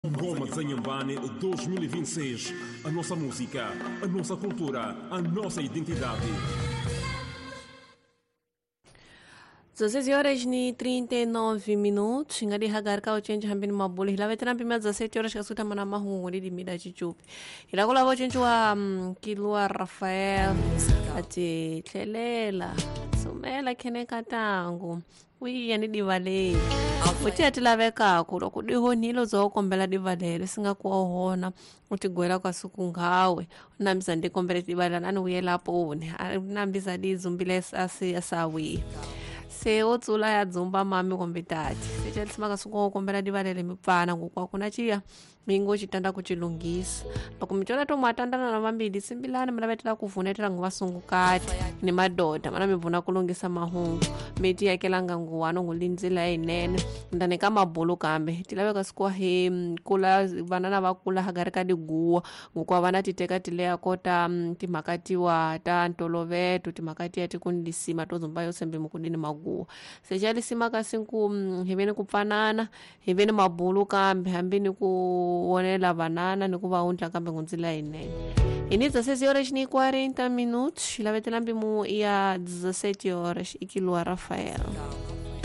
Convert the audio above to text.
Ngoma Zanhambane 2026. A nossa música, a nossa cultura, a nossa identidade. 16 horas e 39 minutos. Ngadi hagar ka uchenji hambini mabuli. Hila vetina pima 17 horas kasuta mana mahungu di mida chichupi. Hila kula wachenji wa Kilua Rafael. Ati Tlelela. Sumela kene katangu. Wii yani divale. Uti atilave kakulo. Kudiho nilo zo kombela divale. Singa kuohona. Uti gwela kwa suku ngawe. Unambisa ndi kombele divale. Nani uyela pone. Unambisa di zumbile asawi. Se otsula ya dzumba mami kombitati sechelisima suko kombela divalele mipfana ngokwa kuna chiya mingo chitanda kuchilungisa pakumichona tomwe atandana na vambili simbilani mnavetela kuvunetela nguvasungukati ni madoda mana mivuna kulungisa mahungu miti yakelanga nguwano ngulinzila inene ndaneka mabulu kambe tilaveka sikuwa he kula vanana vakula hagarika diguwa ngokwa vana titeka tileya kota timakatiwa ta ntolovetu timakatiya tikundisima tozumba yosembe mukudini maguwa sechalisima kasinku hiveni kupfanana hiveni mabulu kambe hambini kuonela vanana ni kuvaundla kambe ngunzila inene iniza 16 horas ni 40 minutos ilavetelambi mu ya 17 horas ikilua Rafael.